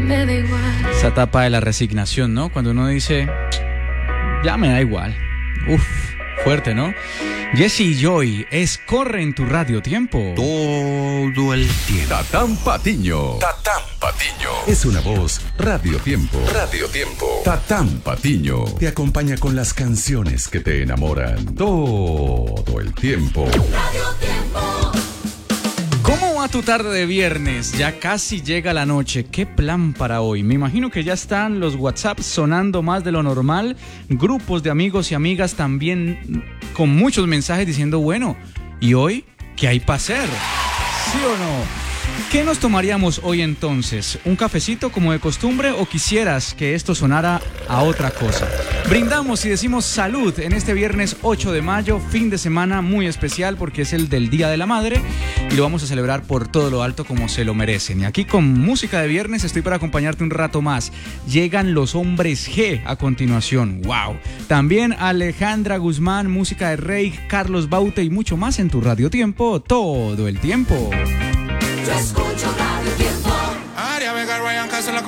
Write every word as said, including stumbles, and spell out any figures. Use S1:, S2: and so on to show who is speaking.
S1: me da igual.
S2: Esa etapa de la resignación, ¿no? Cuando uno dice, ya me da igual. Uf, fuerte, ¿no? Jesse y Joy, es Corre en tu Radio Tiempo.
S3: Todo el tiempo.
S4: Tatán Patiño. Tatán Patiño. Es una voz Radio Tiempo. Radio Tiempo. Tatán Patiño te acompaña con las canciones que te enamoran todo el tiempo.
S1: Radio Tiempo.
S2: ¿Cómo va tu tarde de viernes? Ya casi llega la noche. ¿Qué plan para hoy? Me imagino que ya están los WhatsApp sonando más de lo normal. Grupos de amigos y amigas también con muchos mensajes diciendo, bueno, ¿y hoy qué hay para hacer? ¿Sí o no? ¿Qué nos tomaríamos hoy entonces? ¿Un cafecito como de costumbre o quisieras que esto sonara a otra cosa? Brindamos y decimos salud en este viernes ocho de mayo, fin de semana muy especial porque es el del Día de la Madre y lo vamos a celebrar por todo lo alto como se lo merecen. Y aquí con música de viernes estoy para acompañarte un rato más. Llegan los Hombres G a continuación. ¡Wow! También Alejandra Guzmán, música de Rey, Carlos Baute y mucho más en tu Radio Tiempo todo el tiempo.
S1: Yo escucho Radio Tiempo.
S5: Aria Vega, Ryan Castro, la